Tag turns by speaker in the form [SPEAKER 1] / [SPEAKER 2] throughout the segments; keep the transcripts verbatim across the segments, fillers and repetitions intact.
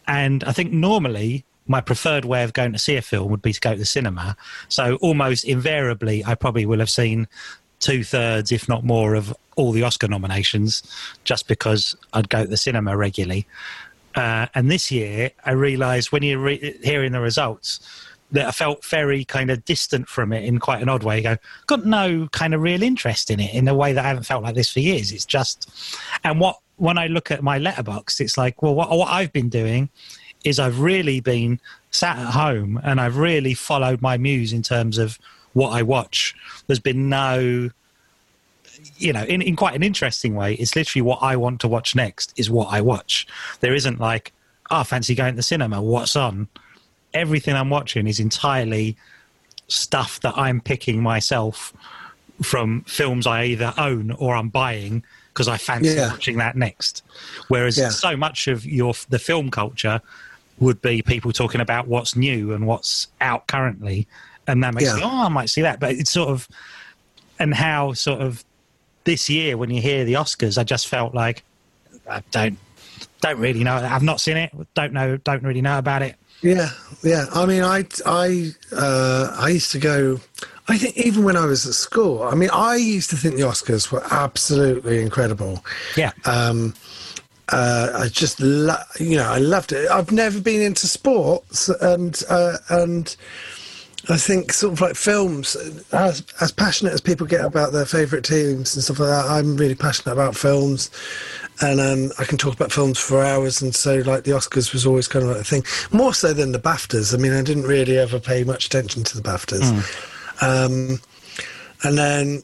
[SPEAKER 1] And I think normally my preferred way of going to see a film would be to go to the cinema. So almost invariably, I probably will have seen two-thirds, if not more, of all the Oscar nominations, just because I'd go to the cinema regularly. Uh, and this year, I realised when you're re- hearing the results that I felt very kind of distant from it in quite an odd way. You go, got no kind of real interest in it in a way that I haven't felt like this for years. It's just... And what when I look at my letterbox, it's like, well, what, what I've been doing is I've really been sat at home and I've really followed my muse in terms of what I watch. There's been no, you know, in, in quite an interesting way, it's literally what I want to watch next is what I watch. There isn't like, oh, fancy going to the cinema, what's on? Everything I'm watching is entirely stuff that I'm picking myself from films I either own or I'm buying because I fancy yeah. watching that next. Whereas yeah. so much of your the film culture would be people talking about what's new and what's out currently. And that makes yeah. me, oh, I might see that. But it's sort of, and how sort of this year when you hear the Oscars, I just felt like, I don't, don't really know. I've not seen it. Don't know, don't really know about it.
[SPEAKER 2] Yeah, yeah. I mean, I, I, uh, I used to go, I think even when I was at school, I mean, I used to think the Oscars were absolutely incredible.
[SPEAKER 1] Yeah.
[SPEAKER 2] Um, Uh, I just, lo- you know, I loved it. I've never been into sports, and uh, and I think sort of like films, as as passionate as people get about their favourite teams and stuff like that, I'm really passionate about films, and um, I can talk about films for hours. And so, like, the Oscars was always kind of like a thing, more so than the BAFTAs. I mean, I didn't really ever pay much attention to the BAFTAs, mm. um, and then.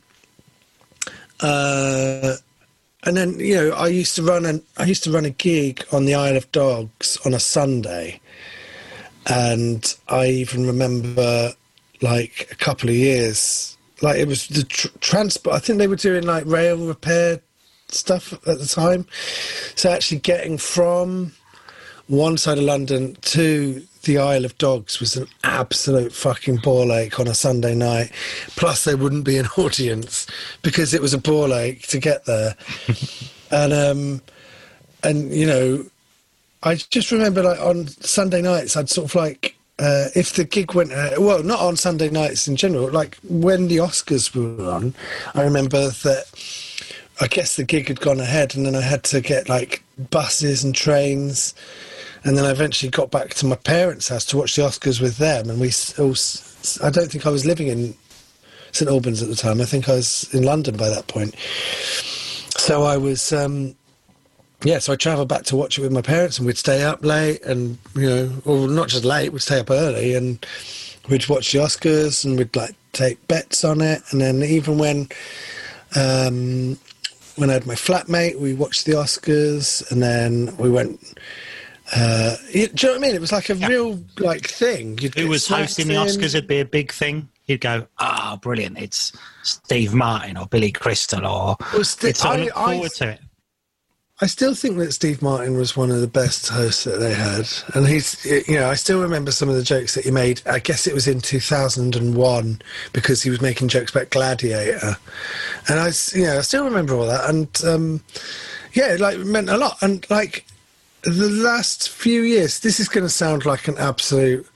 [SPEAKER 2] Uh, And then, you know, I used to run an I used to run a gig on the Isle of Dogs on a Sunday, and I even remember, like, a couple of years, like, it was the tr- transport. I think they were doing like rail repair stuff at the time, so actually getting from one side of London to the Isle of Dogs was an absolute fucking ball ache on a Sunday night. Plus, there wouldn't be an audience because it was a ball ache to get there. and um, and you know, I just remember, like, on Sunday nights, I'd sort of like uh, if the gig went uh, well, not on Sunday nights in general, like when the Oscars were on, I remember that. I guess the gig had gone ahead, and then I had to get like buses and trains. And then I eventually got back to my parents' house to watch the Oscars with them. And we all, I don't think I was living in St Albans at the time. I think I was in London by that point. So I was, um, yeah, so I travelled back to watch it with my parents, and we'd stay up late and, you know, or not just late, we'd stay up early and we'd watch the Oscars and we'd like take bets on it. And then even when, um, when I had my flatmate, we watched the Oscars, and then we went... Uh, you, do you know what I mean? It was like a yeah. real like thing. You'd
[SPEAKER 1] Who was hosting the Oscars would be a big thing. You'd go, ah, oh, brilliant! It's Steve Martin or Billy Crystal, or well, St- it's I, look forward I, to it.
[SPEAKER 2] I still think that Steve Martin was one of the best hosts that they had, and he's, you know, I still remember some of the jokes that he made. I guess it was in two thousand one because he was making jokes about Gladiator, and I, you know, I still remember all that, and um, yeah, like it meant a lot, and like. The last few years, this is going to sound like an absolute.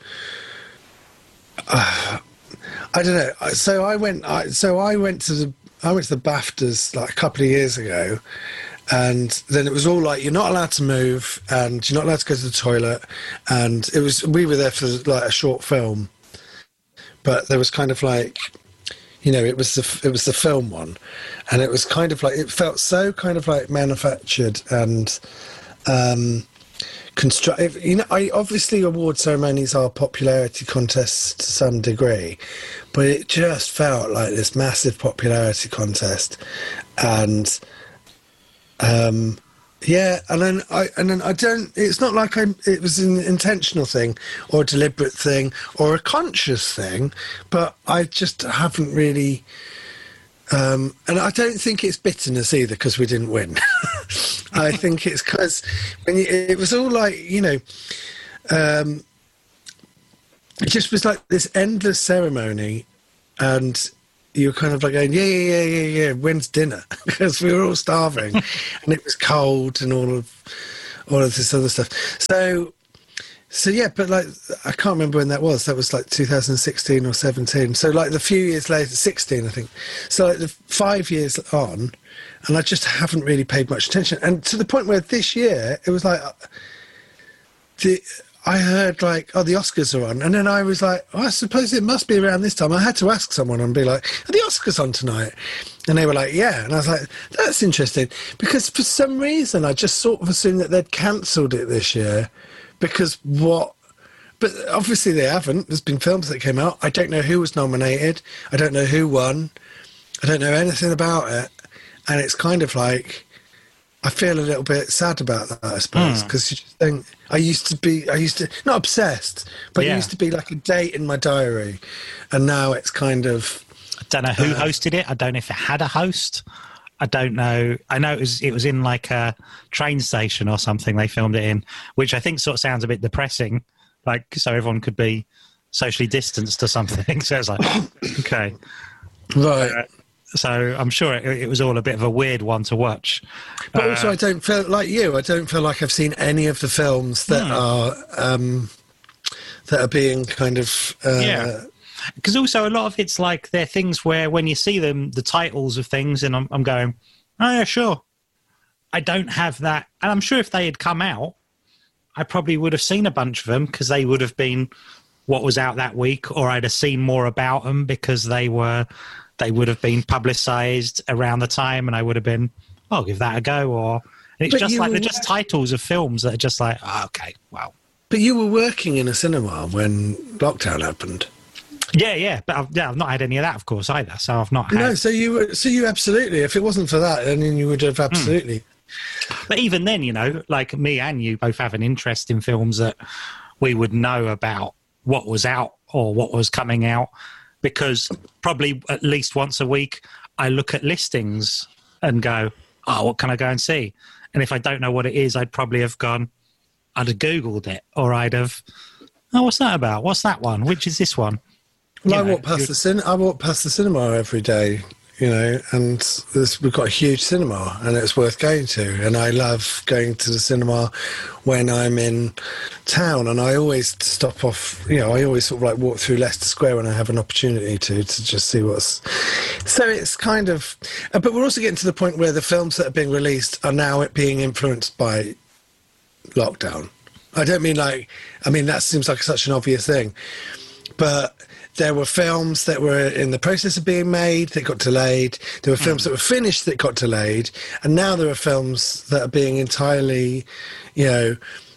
[SPEAKER 2] Uh, I don't know. So I went. I, so I went to the. I went to the BAFTAs like a couple of years ago, and then it was all like you're not allowed to move, and you're not allowed to go to the toilet, and it was. We were there for like a short film, but there was kind of like, you know, it was the it was the film one, and it was kind of like it felt so kind of like manufactured and. Um, construct, you know, I obviously award ceremonies are popularity contests to some degree, but it just felt like this massive popularity contest, and um, yeah, and then I and then I don't. It's not like I. It was an intentional thing or a deliberate thing or a conscious thing, but I just haven't really. Um, and I don't think it's bitterness either because we didn't win. I think it's because when you, it was all like, you know, um, it just was like this endless ceremony, and you were kind of like going, yeah, yeah, yeah, yeah, yeah. When's dinner? Because we were all starving, and it was cold, and all of all of this other stuff. So So yeah, but like I can't remember when that was. That was like two thousand sixteen or seventeen. So like the few years later, sixteen, I think. So like the five years on, and I just haven't really paid much attention. And to the point where this year it was like the I heard like, oh, the Oscars are on, and then I was like, oh, I suppose it must be around this time. I had to ask someone and be like, are the Oscars on tonight? And they were like, yeah. And I was like, that's interesting, because for some reason I just sort of assumed that they'd cancelled it this year. Because what... But obviously they haven't. There's been films that came out. I don't know who was nominated. I don't know who won. I don't know anything about it. And it's kind of like... I feel a little bit sad about that, I suppose, because mm. you just think... I used to be... I used to... Not obsessed, but yeah. It used to be like a date in my diary. And now it's kind of...
[SPEAKER 1] I don't know who uh, hosted it. I don't know if it had a host. I don't know. I know it was it was in like a train station or something they filmed it in, which I think sort of sounds a bit depressing, like so everyone could be socially distanced or something. So it's like, okay.
[SPEAKER 2] Right.
[SPEAKER 1] Uh, so I'm sure it, it was all a bit of a weird one to watch.
[SPEAKER 2] But
[SPEAKER 1] uh,
[SPEAKER 2] also I don't feel, like you, I don't feel like I've seen any of the films that hmm. are um, that are being kind of... Uh,
[SPEAKER 1] yeah. Because also a lot of it's like they're things where when you see them, the titles of things, and I'm, I'm going, oh yeah, sure. I don't have that. And I'm sure if they had come out, I probably would have seen a bunch of them because they would have been what was out that week, or I'd have seen more about them because they were, they would have been publicised around the time, and I would have been, oh, I'll give that a go. Or and it's but just like, they're just titles of films that are just like, oh, okay, wow.
[SPEAKER 2] But you were working in a cinema when lockdown happened.
[SPEAKER 1] Yeah, yeah, but I've, yeah, I've not had any of that, of course, either. So I've not had...
[SPEAKER 2] No, so you, were, so you absolutely, if it wasn't for that, then you would have absolutely...
[SPEAKER 1] Mm. But even then, you know, like me and you both have an interest in films that we would know about what was out or what was coming out, because probably at least once a week I look at listings and go, oh, what can I go and see? And if I don't know what it is, I'd probably have gone, I'd have Googled it, or I'd have, oh, what's that about? What's that one? Which is this one?
[SPEAKER 2] Well, you I know, walk past the cin- I walk past the cinema every day, you know, and this, we've got a huge cinema, and it's worth going to. And I love going to the cinema when I'm in town, and I always stop off. You know, I always sort of like walk through Leicester Square when I have an opportunity to to just see what's. So it's kind of, but we're also getting to the point where the films that are being released are now being influenced by lockdown. I don't mean like, I mean that seems like such an obvious thing, but. There were films that were in the process of being made that got delayed. There were films mm. that were finished that got delayed. And now there are films that are being entirely, you know,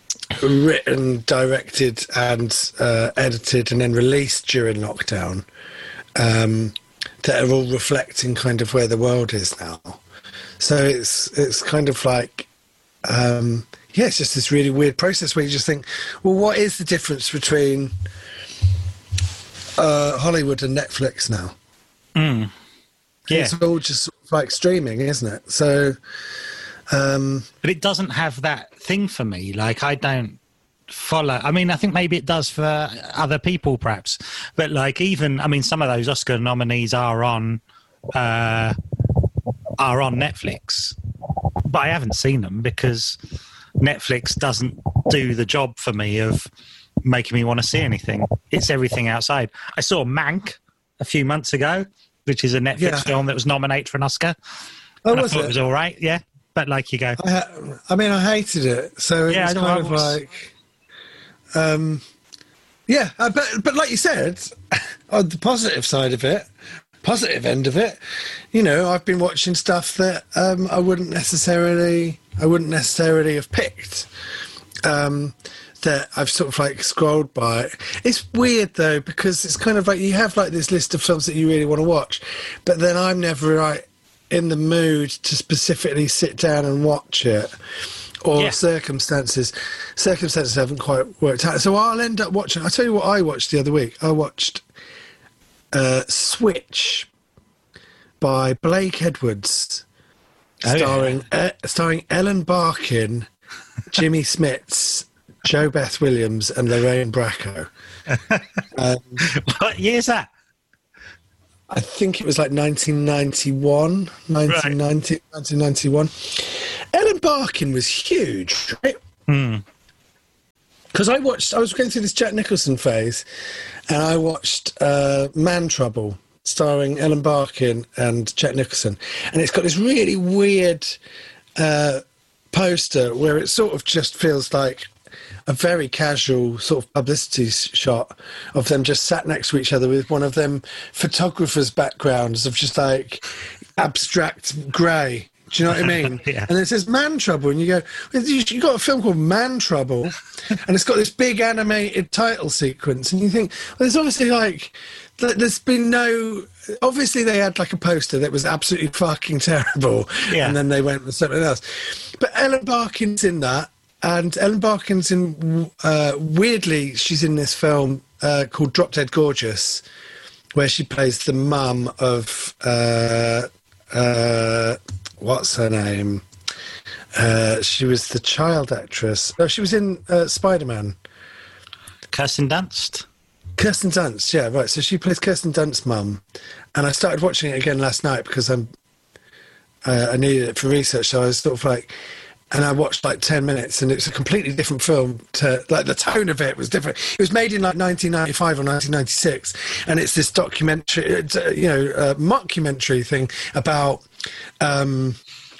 [SPEAKER 2] written, directed and uh, edited and then released during lockdown um, that are all reflecting kind of where the world is now. So it's it's kind of like, um, yeah, it's just this really weird process where you just think, well, what is the difference between... Uh, Hollywood and Netflix now.
[SPEAKER 1] Mm. Yeah.
[SPEAKER 2] It's all just like streaming, isn't it? So, um,
[SPEAKER 1] but it doesn't have that thing for me. Like, I don't follow. I mean, I think maybe it does for other people, perhaps. But like, even I mean, some of those Oscar nominees are on uh, are on Netflix, but I haven't seen them because Netflix doesn't do the job for me of making me want to see anything. It's everything outside. I saw Mank a few months ago, which is a Netflix yeah. film that was nominated for an Oscar.
[SPEAKER 2] Oh,
[SPEAKER 1] and
[SPEAKER 2] was
[SPEAKER 1] I thought
[SPEAKER 2] it?
[SPEAKER 1] it was all right, yeah. But like you go.
[SPEAKER 2] I, ha- I mean, I hated it. So it
[SPEAKER 1] yeah,
[SPEAKER 2] was kind of was... like... Um, yeah, uh, but, but like you said, on the positive side of it, positive end of it, you know, I've been watching stuff that um, I wouldn't necessarily... I wouldn't necessarily have picked. Um... that I've sort of like scrolled by. It's weird though, because it's kind of like you have like this list of films that you really want to watch, but then I'm never like in the mood to specifically sit down and watch it, or yeah. circumstances circumstances haven't quite worked out. So I'll end up watching. I'll tell you what I watched the other week. I watched uh, Switch by Blake Edwards, oh, starring yeah. uh, starring Ellen Barkin, Jimmy Smits, Jo Beth Williams and Lorraine Bracco. Um,
[SPEAKER 1] what year is that?
[SPEAKER 2] I think it was like nineteen ninety-one, nineteen ninety, right. nineteen ninety-one. Ellen Barkin was huge, right?
[SPEAKER 1] Mm.
[SPEAKER 2] Because I watched, I was going through this Jack Nicholson phase, and I watched uh, Man Trouble, starring Ellen Barkin and Jack Nicholson, and it's got this really weird uh, poster where it sort of just feels like a very casual sort of publicity shot of them just sat next to each other with one of them photographers' backgrounds of just like abstract grey. Do you know what I mean?
[SPEAKER 1] Yeah.
[SPEAKER 2] And it says Man Trouble, and you go, you got a film called Man Trouble, and it's got this big animated title sequence, and you think, well, there's obviously like, there's been no, obviously they had like a poster that was absolutely fucking terrible,
[SPEAKER 1] yeah.
[SPEAKER 2] and then they went with something else. But Ellen Barkin's in that, and Ellen Barkin's in, uh, weirdly, she's in this film uh, called Drop Dead Gorgeous, where she plays the mum of, uh, uh, what's her name? Uh, she was the child actress. Oh, she was in uh, Spider-Man.
[SPEAKER 1] Kirsten Dunst?
[SPEAKER 2] Kirsten Dunst, yeah, right. So she plays Kirsten Dunst's mum. And I started watching it again last night because I'm, uh, I needed it for research. So I was sort of like... And I watched like ten minutes, and it's a completely different film. To like the tone of it was different. It was made in like nineteen ninety-five or nineteen ninety-six, and it's this documentary, it's, uh, you know, uh, mockumentary thing about um,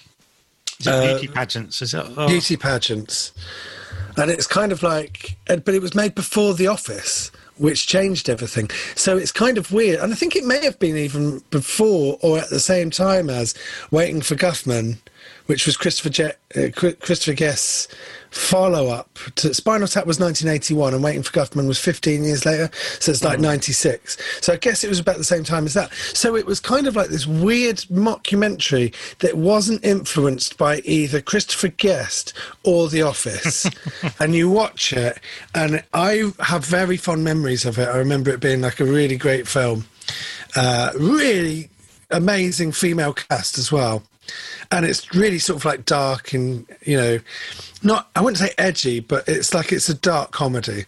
[SPEAKER 1] is it
[SPEAKER 2] uh,
[SPEAKER 1] beauty pageants. Is it? Oh.
[SPEAKER 2] Beauty pageants, and it's kind of like, but it was made before The Office, which changed everything. So it's kind of weird, and I think it may have been even before or at the same time as Waiting for Guffman, which was Christopher Je- uh, Christopher Guest's follow-up to Spinal Tap was nineteen eighty-one, and Waiting for Guffman was fifteen years later, so it's like mm. ninety-six. So I guess it was about the same time as that. So it was kind of like this weird mockumentary that wasn't influenced by either Christopher Guest or The Office. And you watch it, and I have very fond memories of it. I remember it being like a really great film. Uh, really amazing female cast as well. And it's really sort of like dark and, you know, not, I wouldn't say edgy, but it's like it's a dark comedy.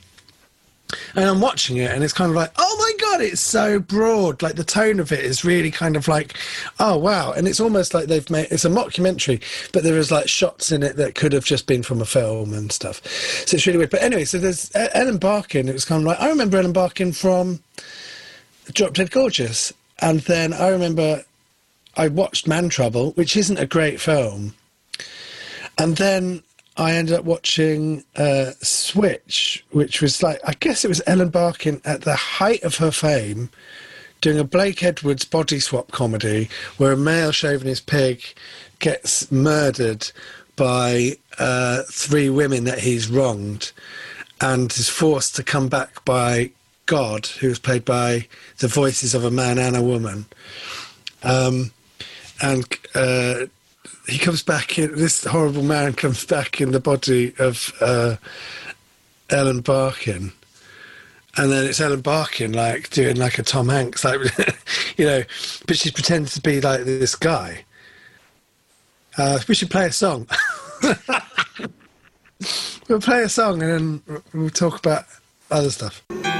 [SPEAKER 2] And I'm watching it, and it's kind of like, oh my God, it's so broad. Like the tone of it is really kind of like, oh wow. And it's almost like they've made, it's a mockumentary, but there is like shots in it that could have just been from a film and stuff. So it's really weird. But anyway, so there's Ellen Barkin. It was kind of like, I remember Ellen Barkin from Drop Dead Gorgeous. And then I remember I watched Man Trouble, which isn't a great film. And then I ended up watching uh, Switch, which was like, I guess it was Ellen Barkin at the height of her fame, doing a Blake Edwards body swap comedy where a male chauvinist pig gets murdered by uh, three women that he's wronged and is forced to come back by God, who was played by the voices of a man and a woman. Um, and uh, he comes back in, this horrible man comes back in the body of uh, Ellen Barkin. And then it's Ellen Barkin, like, doing like a Tom Hanks, like, you know, but she's pretending to be like this guy. Uh, we should play a song. We'll play a song and then we'll talk about other stuff.